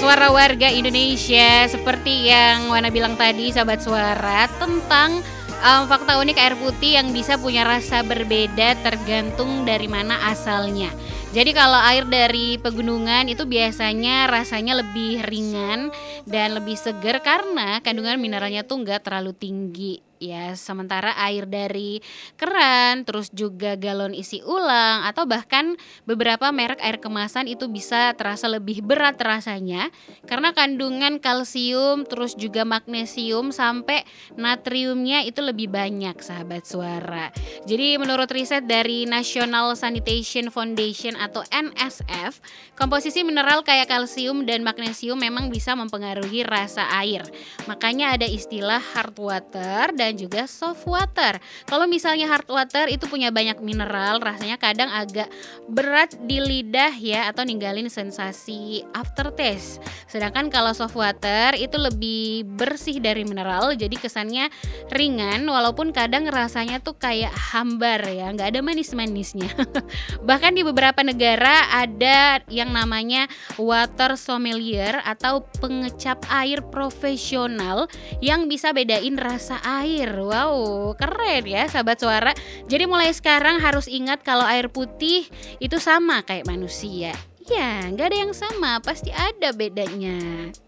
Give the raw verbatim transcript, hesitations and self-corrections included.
suara warga Indonesia. Seperti yang Wana bilang tadi, sahabat suara, tentang um, fakta unik air putih yang bisa punya rasa berbeda tergantung dari mana asalnya. Jadi kalau air dari pegunungan itu biasanya rasanya lebih ringan dan lebih segar karena kandungan mineralnya tuh nggak terlalu tinggi. Ya, sementara air dari keran, terus juga galon isi ulang atau bahkan beberapa merek air kemasan itu bisa terasa lebih berat rasanya karena kandungan kalsium, terus juga magnesium sampai natriumnya itu lebih banyak, sahabat suara. Jadi menurut riset dari National Sanitation Foundation atau N S F, komposisi mineral kayak kalsium dan magnesium memang bisa mempengaruhi rasa air. Makanya ada istilah hard water dan juga soft water. Kalau misalnya hard water itu punya banyak mineral, rasanya kadang agak berat di lidah ya, atau ninggalin sensasi aftertaste. Sedangkan kalau soft water itu lebih bersih dari mineral, jadi kesannya ringan walaupun kadang rasanya tuh kayak hambar ya, nggak ada manis-manisnya. Bahkan di beberapa negara ada yang namanya water sommelier atau pengecap air profesional yang bisa bedain rasa air. Wow, keren ya sahabat suara. Jadi mulai sekarang harus ingat kalau air putih itu sama kayak manusia. Ya, nggak ada yang sama, pasti ada bedanya.